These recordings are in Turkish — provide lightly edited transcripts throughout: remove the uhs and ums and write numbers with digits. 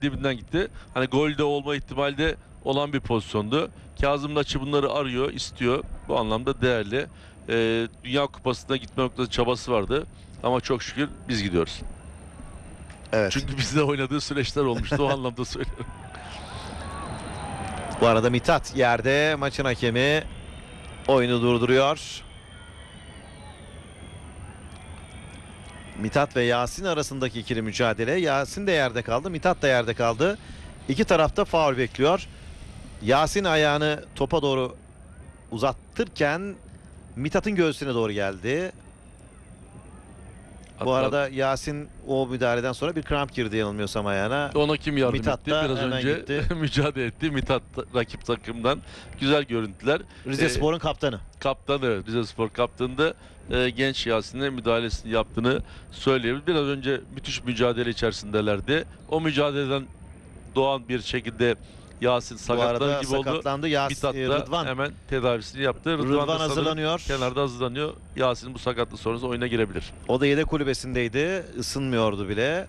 dibinden gitti. Hani golde olma ihtimali de olan bir pozisyondu. Kazım Laçı bunları arıyor, istiyor. Bu anlamda değerli. Dünya Kupası'na gitme noktası çabası vardı. Ama çok şükür biz gidiyoruz. Evet. Çünkü bizde oynadığı süreçler olmuştu. O anlamda söylüyorum. Bu arada Mithat yerde, maçın hakemi oyunu durduruyor. Mithat ve Yasin arasındaki ikili mücadele. Yasin de yerde kaldı, Mithat da yerde kaldı. İki tarafta faul bekliyor. Yasin ayağını topa doğru uzattırken Mithat'ın göğsüne doğru geldi. Bu arada Yasin o müdahaleden sonra bir kramp girdi yanılmıyorsam ayağına. Ona kim yardım Mithat etti? da Biraz hemen önce gitti. mücadele etti. Mithat rakip takımdan. Güzel görüntüler. Rizespor'un kaptanı. Kaptanı, Rizespor kaptanı da genç Yasin'e müdahalesini yaptığını söyleyebiliriz. Biraz önce müthiş mücadele içerisindelerdi. O mücadeleden doğan bir şekilde Yasin Bu arada sakatlar gibi oldu. sakatlandı. Mithat da Rıdvan. hemen tedavisini yaptı. Rıdvan da sanırım hazırlanıyor. kenarda hazırlanıyor. Yasin bu sakatlık sonrası oyuna girebilir. O da yedek kulübesindeydi. Isınmıyordu bile.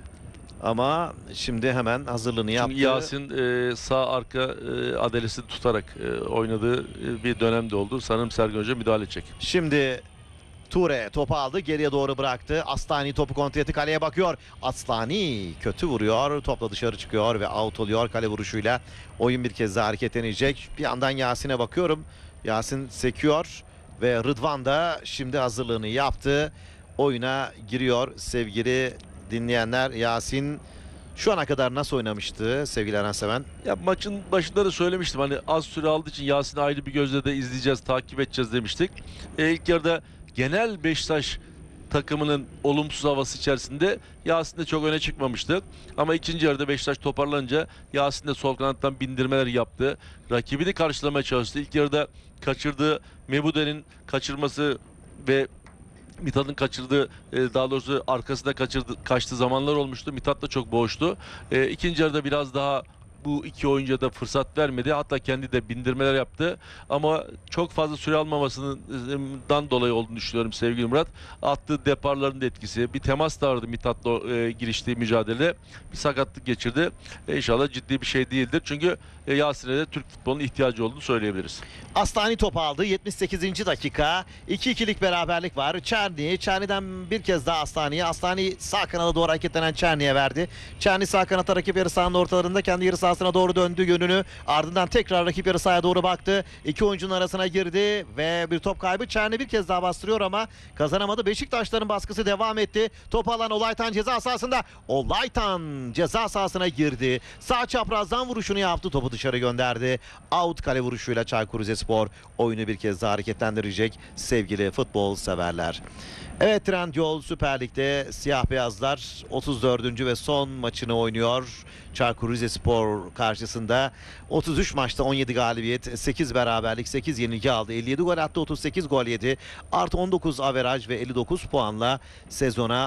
Ama şimdi hemen hazırlığını yaptı. Çünkü Yasin sağ arka adalesini tutarak oynadığı bir dönemde oldu. Sanırım Sergen Hoca müdahale edecek. Şimdi Ture topu aldı, geriye doğru bıraktı. Aslani topu kontrol etti, kaleye bakıyor. Aslani kötü vuruyor, topla dışarı çıkıyor ve out oluyor kale vuruşuyla. Oyun bir kez daha hareketlenecek. Bir yandan Yasin'e bakıyorum. Yasin sekiyor ve Rıdvan da şimdi hazırlığını yaptı. Oyuna giriyor sevgili dinleyenler. Yasin şu ana kadar nasıl oynamıştı sevgili Eren Seven? Ya maçın başında da söylemiştim, hani az süre aldığı için Yasin'i ayrı bir gözle de izleyeceğiz, takip edeceğiz demiştik. İlk yarıda genel Beşiktaş takımının olumsuz havası içerisinde Yasin de çok öne çıkmamıştı. Ama ikinci yarıda Beşiktaş toparlanınca Yasin de sol kanattan bindirmeler yaptı. Rakibini karşılamaya çalıştı. İlk yarıda kaçırdığı Mebude'nin kaçırması ve Mithat'ın kaçırdığı, daha doğrusu arkasında kaçtığı zamanlar olmuştu. Mithat da çok boğuştu. İkinci yarıda biraz daha bu iki oyuncuya da fırsat vermedi. Hatta kendi de bindirmeler yaptı. Ama çok fazla süre almamasından dolayı olduğunu düşünüyorum sevgili Murat. Attığı deparların da etkisi. Bir temas da vardı Mithat'la giriştiği mücadele. Bir sakatlık geçirdi. İnşallah ciddi bir şey değildir. Çünkü Yasin'e de Türk futbolunun ihtiyacı olduğunu söyleyebiliriz. Aslani topu aldı. 78. dakika. 2-2'lik beraberlik var. Çerni'den bir kez daha Aslani'ye. Aslani sağ kanala doğru hareketlenen Çerni'ye verdi. Çerni sağ kanata, rakip yarı sahanın ortalarında kendi yarı sahasına doğru döndü yönünü. Ardından tekrar rakip yarı sahaya doğru baktı. İki oyuncunun arasına girdi ve bir top kaybı. Çerni bir kez daha bastırıyor ama kazanamadı. Beşiktaşların baskısı devam etti. Top alan Olaytan ceza sahasında. Olaytan ceza sahasına girdi. Sağ çaprazdan vuruşunu yaptı. Topu dışarı gönderdi. Out kale vuruşuyla Çaykur Rizespor oyunu bir kez daha hareketlendirecek sevgili futbol severler. Evet, Trendyol Süper Lig'de siyah beyazlar 34. ve son maçını oynuyor. Çaykur Rizespor karşısında 33 maçta 17 galibiyet, 8 beraberlik, 8 yenilgi aldı. 57 gol attı, 38 gol yedi. Artı 19 averaj ve 59 puanla sezona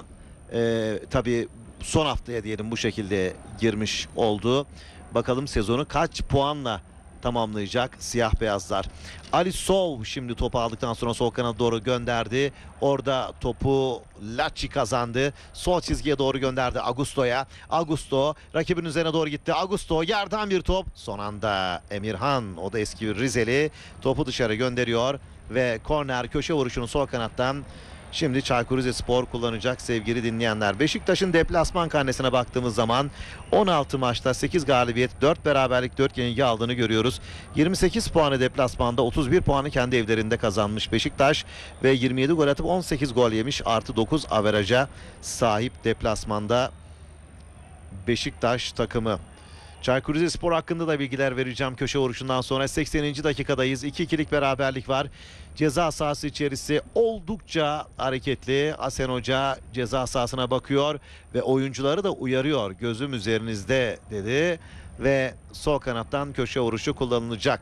tabii son haftaya diyelim bu şekilde girmiş oldu. Bakalım sezonu kaç puanla tamamlayacak siyah beyazlar. Ali Sov şimdi topu aldıktan sonra sol kanada doğru gönderdi. Orada topu Laçi kazandı. Sol çizgiye doğru gönderdi Augusto'ya. Augusto rakibin üzerine doğru gitti. Augusto yerden bir top. Son anda Emirhan, o da eski bir Rizeli, topu dışarı gönderiyor ve korner köşe vuruşunu sol kanattan şimdi Çaykur Rizespor kullanacak sevgili dinleyenler. Beşiktaş'ın deplasman karnesine baktığımız zaman 16 maçta 8 galibiyet, 4 beraberlik, 4 yenilgi aldığını görüyoruz. 28 puanı deplasmanda, 31 puanı kendi evlerinde kazanmış Beşiktaş ve 27 gol atıp 18 gol yemiş, artı 9 averaja sahip deplasmanda Beşiktaş takımı. Çaykur Rizespor hakkında da bilgiler vereceğim köşe vuruşundan sonra. 80. dakikadayız. 2-2'lik beraberlik var. Ceza sahası içerisi oldukça hareketli. Asen Hoca ceza sahasına bakıyor ve oyuncuları da uyarıyor. Gözüm üzerinizde dedi ve sol kanattan köşe vuruşu kullanılacak.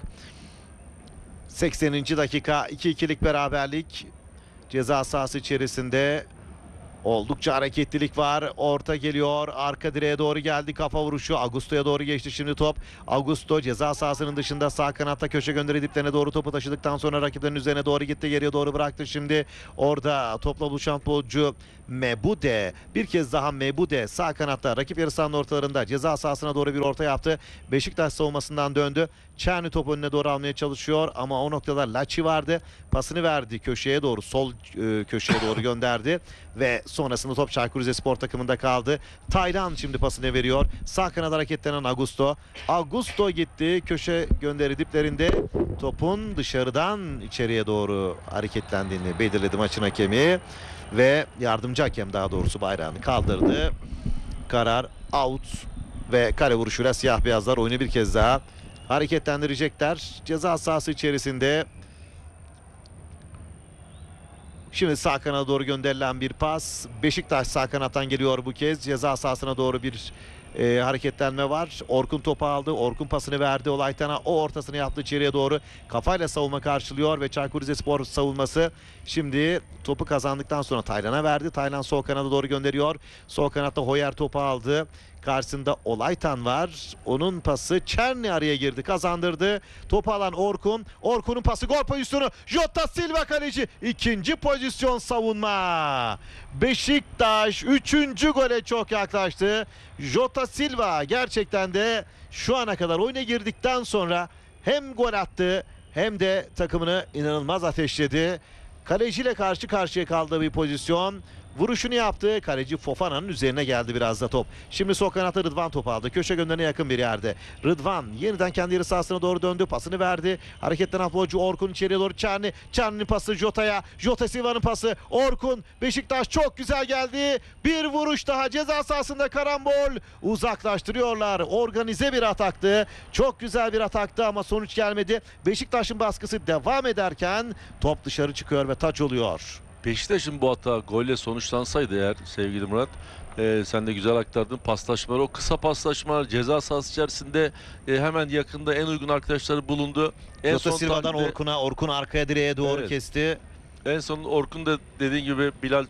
80. dakika, 2-2'lik beraberlik. Ceza sahası içerisinde Oldukça hareketlilik var. Orta geliyor. Arka direğe doğru geldi. Kafa vuruşu. Augusto'ya doğru geçti şimdi top. Augusto ceza sahasının dışında sağ kanatta köşe gönderi diplerine doğru topu taşıdıktan sonra rakiplerin üzerine doğru gitti. Geriye doğru bıraktı şimdi. Orada topla buluşan futbolcu Mebude. Bir kez daha Mebude sağ kanatta rakip yarı sahanın ortalarında ceza sahasına doğru bir orta yaptı. Beşiktaş savunmasından döndü. Çerni topu önüne doğru almaya çalışıyor ama o noktada Laçi vardı. Pasını verdi köşeye doğru, sol köşeye doğru gönderdi ve sonrasında top Çaykur Rizespor takımında kaldı. Taylan şimdi pasını veriyor. Sağ kanada hareketlenen Augusto. Augusto gitti. Köşe gönderi diplerinde topun dışarıdan içeriye doğru hareketlendiğini belirledi maçın hakemi ve yardımcı hakem daha doğrusu bayrağını kaldırdı. Karar out ve kale vuruşuyla siyah beyazlar oyunu bir kez daha hareketlendirecekler. Ceza sahası içerisinde şimdi sağ kanada doğru gönderilen bir pas. Beşiktaş sağ kanattan geliyor bu kez. Ceza sahasına doğru bir hareketlenme var. Orkun topu aldı. Orkun pasını verdi Olaytan'a. O ortasını yaptı içeriye doğru. Kafayla savunma karşılıyor ve Çaykur Rizespor savunması şimdi topu kazandıktan sonra Taylan'a verdi. Taylan sol kanada doğru gönderiyor. Sol kanatta Hoyer topu aldı. Karşısında Olaytan var. Onun pası Çerni araya girdi. Kazandırdı. Topu alan Orkun. Orkun'un pası gol pozisyonu. Jota Silva kaleci. İkinci pozisyon savunma. Beşiktaş 3. gole çok yaklaştı. Jota Silva gerçekten de şu ana kadar oyuna girdikten sonra hem gol attı hem de takımını inanılmaz ateşledi. Kaleciyle karşı karşıya kaldığı bir pozisyon. Vuruşunu yaptı. Kaleci Fofana'nın üzerine geldi biraz da top. Şimdi sol kanatta Rıdvan topu aldı. Köşe gönderine yakın bir yerde. Rıdvan yeniden kendi yarı sahasına doğru döndü. Pasını verdi. Hareketlenen futbolcu Orkun içeriye doğru Çerni. Çerni'nin pası Jota'ya. Jota Silva'nın pası Orkun. Beşiktaş çok güzel geldi. Bir vuruş daha ceza sahasında karambol. Uzaklaştırıyorlar. Organize bir ataktı. Çok güzel bir ataktı ama sonuç gelmedi. Beşiktaş'ın baskısı devam ederken top dışarı çıkıyor ve taç oluyor. Beşiktaş'ın bu hata golle sonuçlansaydı eğer sevgili Murat, sen de güzel aktardın paslaşmalar, o kısa paslaşmalar ceza sahası içerisinde hemen yakında en uygun arkadaşları bulundu. Jota Silva'dan tahlilde- Orkun'a, Orkun arkaya direğe doğru Evet. kesti. En son Orkun da dediğin gibi Bilal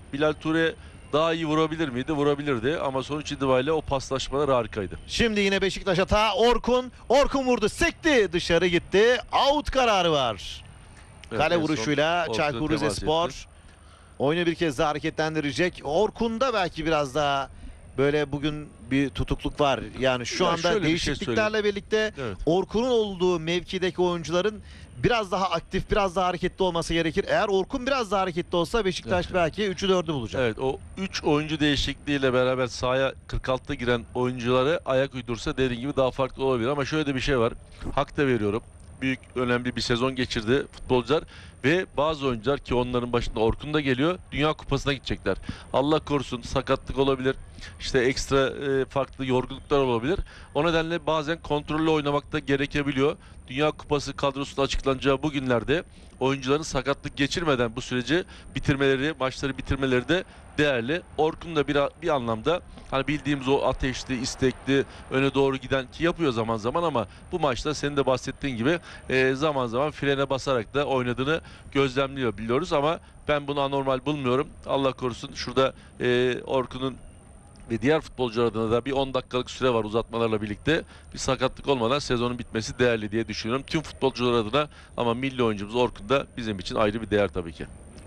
Ture daha iyi vurabilir miydi? Vurabilirdi ama sonuç itibariyle o paslaşmalar harikaydı. Şimdi yine Beşiktaş hata. Orkun vurdu. Sekti. Dışarı gitti. Out kararı var. Evet, Kale en son vuruşuyla ortada Çaykur temas Rizespor etti. oyunu bir kez daha hareketlendirecek. Orkun'da belki biraz daha böyle bugün bir tutukluk var. Yani şu Ya anda şöyle bir şey değişikliklerle birlikte Evet. Orkun'un olduğu mevkideki oyuncuların biraz daha aktif, biraz daha hareketli olması gerekir. Eğer Orkun biraz daha hareketli olsa Beşiktaş Evet. belki 3'ü 4'ü bulacak. Evet, o 3 oyuncu değişikliğiyle beraber sahaya 46'da giren oyuncuları ayak uydursa dediğin gibi daha farklı olabilir. Ama şöyle de bir şey var. Hak da veriyorum. Büyük önemli bir sezon geçirdi futbolcular ve bazı oyuncular ki onların başında Orkun da geliyor. Dünya Kupası'na gidecekler. Allah korusun sakatlık olabilir. İşte ekstra farklı yorgunluklar olabilir. O nedenle bazen kontrollü oynamak da gerekebiliyor. Dünya Kupası kadrosunun açıklanacağı bu günlerde oyuncuların sakatlık geçirmeden bu süreci bitirmeleri, maçları bitirmeleri de değerli. Orkun da bir anlamda hani bildiğimiz o ateşli, istekli, öne doğru giden ki yapıyor zaman zaman ama bu maçta senin de bahsettiğin gibi zaman zaman frene basarak da oynadığını gözlemliyor biliyoruz ama ben bunu anormal bulmuyorum. Allah korusun şurada Orkun'un ve diğer futbolcular adına da bir 10 dakikalık süre var uzatmalarla birlikte. Bir sakatlık olmadan sezonun bitmesi değerli diye düşünüyorum. Tüm futbolcular adına ama milli oyuncumuz Orkun da bizim için ayrı bir değer tabii ki.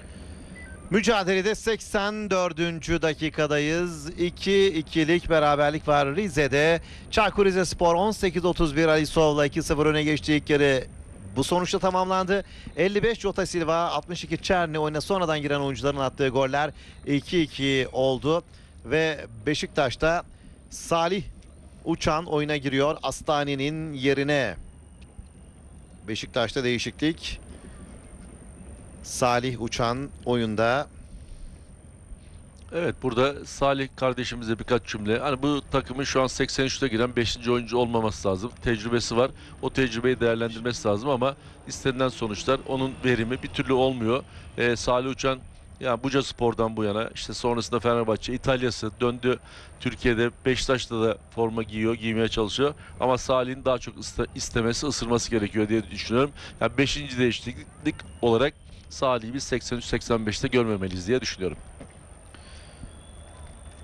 Mücadelede 84. dakikadayız. 2-2'lik beraberlik var Rize'de. Çaykur Rizespor 18-31 Alisov'la 2-0 öne geçti ilk yarı. Bu sonuçta tamamlandı. 55 Jota Silva, 62 Çerni oyuna sonradan giren oyuncuların attığı goller 2-2 oldu. Ve Beşiktaş'ta Salih Uçan oyuna giriyor Astani'nin yerine. Beşiktaş'ta değişiklik. Salih Uçan oyunda. Evet, burada Salih kardeşimize birkaç cümle. Hani bu takımın şu an 83'te giren 5. oyuncu olmaması lazım. Tecrübesi var. O tecrübeyi değerlendirmesi lazım ama istenilen sonuçlar onun verimi bir türlü olmuyor. Salih Uçan yani Bucaspor'dan bu yana işte sonrasında Fenerbahçe, İtalya'sı döndü. Türkiye'de Beşiktaş'ta da forma giyiyor, giymeye çalışıyor. Ama Salih'in daha çok istemesi, ısırması gerekiyor diye düşünüyorum. Yani 5. değişiklik olarak Salih'i biz 83-85'te görmemeliyiz diye düşünüyorum.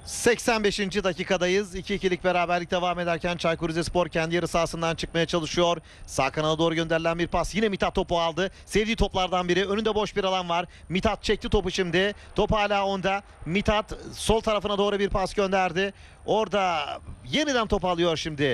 85. dakikadayız. 2-2'lik beraberlik devam ederken Çaykur Rizespor kendi yarı sahasından çıkmaya çalışıyor. Sağ kanala doğru gönderilen bir pas. Yine Mithat topu aldı. Sevdiği toplardan biri. Önünde boş bir alan var. Mithat çekti topu şimdi. Top hala onda. Mithat sol tarafına doğru bir pas gönderdi. Orada yeniden top alıyor şimdi.